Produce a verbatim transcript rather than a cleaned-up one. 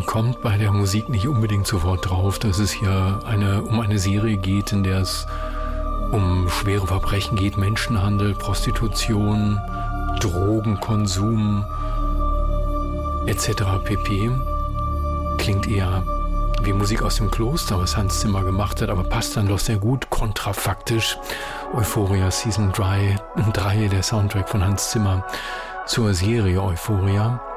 Man kommt bei der Musik nicht unbedingt sofort drauf, dass es hier eine, um eine Serie geht, in der es um schwere Verbrechen geht, Menschenhandel, Prostitution, Drogenkonsum et cetera pp. Klingt eher wie Musik aus dem Kloster, was Hans Zimmer gemacht hat, aber passt dann doch sehr gut, kontrafaktisch. Euphoria Season drei, der Soundtrack von Hans Zimmer zur Serie Euphoria.